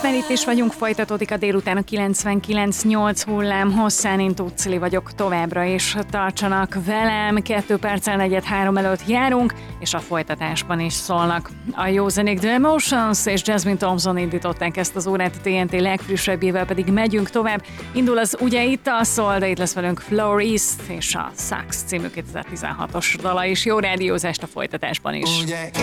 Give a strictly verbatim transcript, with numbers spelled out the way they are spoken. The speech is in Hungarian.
már itt is vagyunk, folytatódik a délután a kilencvenkilenc nyolc hullám hosszán, én Tóth Cili vagyok továbbra is. Tartsanak velem, kettő perccel negyed három előtt járunk, és a folytatásban is szólnak. A jó zenék The Emotions és Jasmine Thompson indították ezt az órát, a té en té legfrissebbjével pedig megyünk tovább. Indul az ugye itt a szól, de itt lesz velünk Floor East és a Sucks című kétezer-tizenhatos dala is. Jó rádiózást a folytatásban is. Ugye